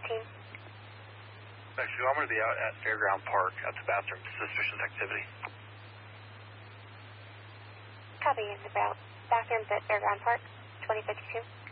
Actually, I'm going to be out at Fairground Park at the bathroom. Suspicious activity. Copy, about bathrooms at Fairground Park, 2052.